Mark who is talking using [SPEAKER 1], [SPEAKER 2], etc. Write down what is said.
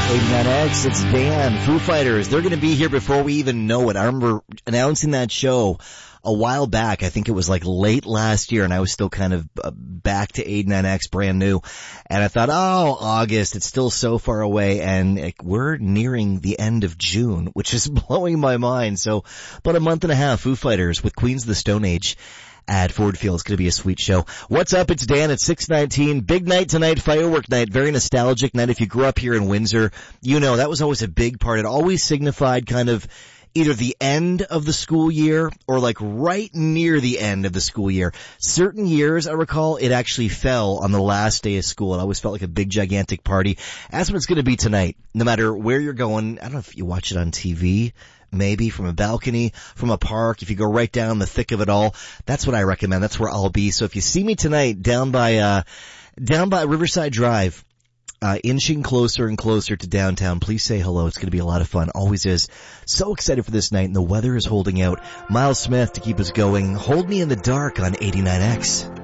[SPEAKER 1] 89X, it's Dan. Foo Fighters, they're going to be here before we even know it. I remember announcing that show a while back. I think it was like late last year, and I was still kind of back to 89X, brand new. And I thought, oh, August, it's still so far away, and we're nearing the end of June, which is blowing my mind. So about a month and a half, Foo Fighters with Queens of the Stone Age at Ford Field. It's going to be a sweet show. What's up? It's Dan at 6:19. Big night tonight, firework night, very nostalgic night. If you grew up here in Windsor, you know that was always a big part. It always signified kind of either the end of the school year or like right near the end of the school year. Certain years, I recall, it actually fell on the last day of school. It always felt like a big, gigantic party. That's what it's going to be tonight. No matter where you're going, I don't know if you watch it on TV, maybe from a balcony, from a park. If you go right down the thick of it all, that's what I recommend. That's where I'll be. So if you see me tonight down by Riverside Drive, inching closer and closer to downtown, please say hello. It's going to be a lot of fun. Always is. So excited for this night, and the weather is holding out. Miles Smith to keep us going. Hold Me in the Dark on 89X.